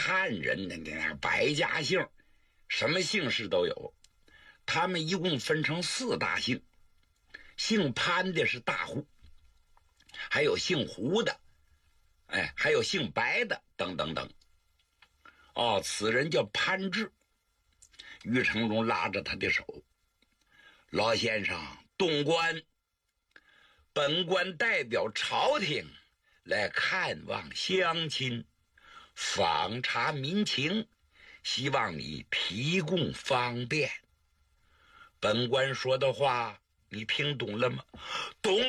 汉人那百家姓，什么姓氏都有。他们一共分成4大姓，姓潘的是大户，还有姓胡的，还有姓白的，等等等。此人叫潘志。于成荣拉着他的手：“老先生，东关，本官代表朝廷来看望乡亲，访查民情，希望你提供方便。本官说的话你听懂了吗？”“懂。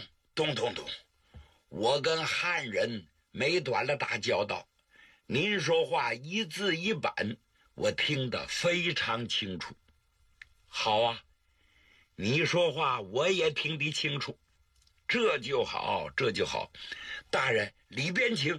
我跟汉人没短了打交道，您说话一字一板，我听得非常清楚。”“好啊，你说话我也听得清楚。”“这就好。大人，里边请。”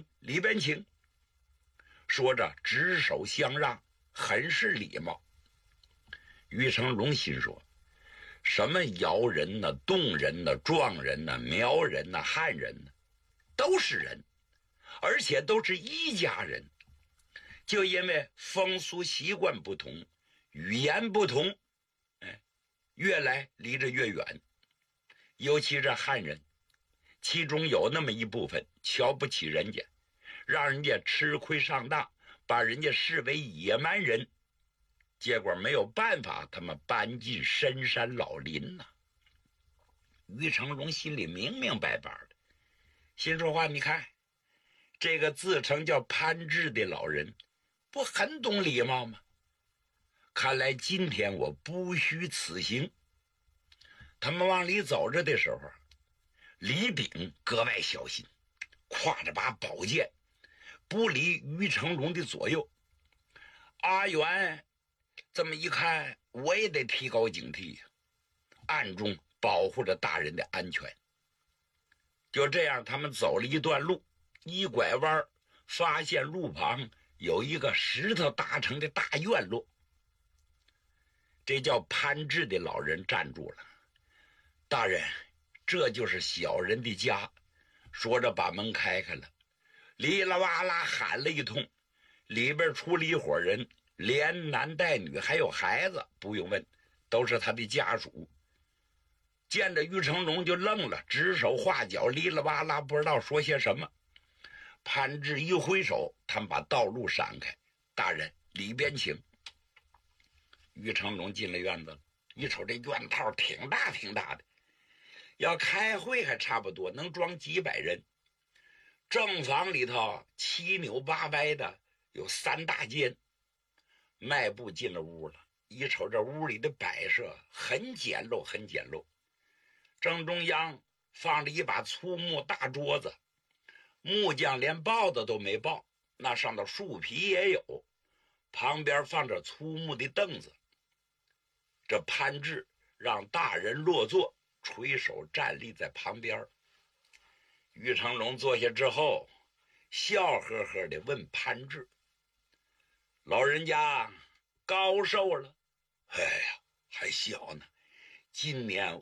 说着执手相让，很是礼貌。于成荣心说，什么尧人呢、侗人呢、壮人呢、苗人呢、汉人呢，都是人，而且都是一家人，就因为风俗习惯不同，语言不同，越来离着越远。尤其这汉人，其中有那么一部分瞧不起人家，让人家吃亏上当，把人家视为野蛮人，结果没有办法，他们搬进深山老林呐。于成荣心里明明白白的，心说话，你看这个自称叫潘志的老人，不很懂礼貌吗？看来今天我不虚此行。他们往里走着的时候，李炳格外小心，挎着把宝剑，不离于成荣的左右。阿元这么一看，我也得提高警惕呀，暗中保护着大人的安全。就这样，他们走了一段路，一拐弯，发现路旁有一个石头搭成的大院落。这叫潘志的老人站住了：“大人，这就是小人的家。”说着把门开开了，哩啦哇啦喊了一通，里边出了一伙人，连男带女，还有孩子，不用问，都是他的家属。见着于成荣就愣了，指手画脚，哩啦哇啦不知道说些什么。潘志一挥手，他们把道路闪开：“大人，里边请。”于成荣进了院子了，一瞅这院套挺大的，要开会还差不多能装几百人。正房里头七扭八歪的，有3大间。迈步进了屋了，一瞅这屋里的摆设很简陋。正中央放着一把粗木大桌子，木匠连抱的都没抱，那上头树皮也有。旁边放着粗木的凳子。这潘志让大人落座，垂手站立在旁边。于成荣坐下之后，笑呵呵地问潘志：“老人家高寿了？”“哎呀，还小呢，今年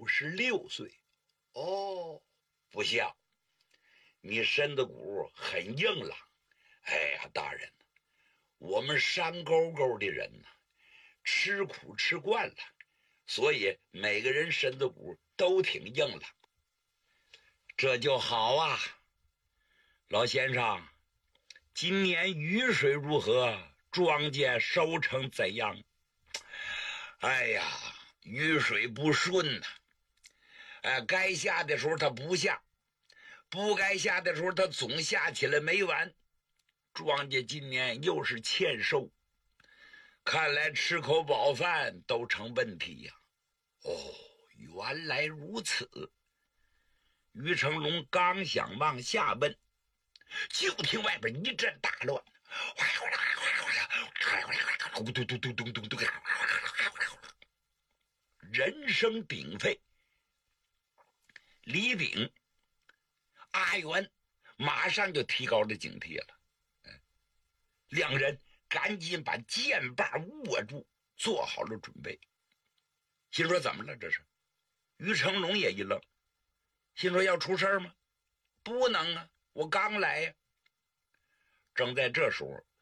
56岁。”“哦，不像，你身子骨很硬朗。”“哎呀，大人，我们山沟沟的人呢，吃苦吃惯了，所以每个人身子骨都挺硬朗。”“这就好啊。老先生，今年雨水如何？庄稼收成怎样？”“哎呀，雨水不顺呐。该下的时候它不下，不该下的时候它总下起来没完。庄稼今年又是欠收，看来吃口饱饭都成问题呀。”“哦，原来如此。”于成龙刚想往下问，就听外边一阵大乱，人声鼎沸。李炳、阿元马上就提高了警惕了。两人赶紧把剑把握住，做好了准备。心说怎么了这是？于成龙也一愣，心说要出事吗？不能啊，我刚来呀。正在这时候，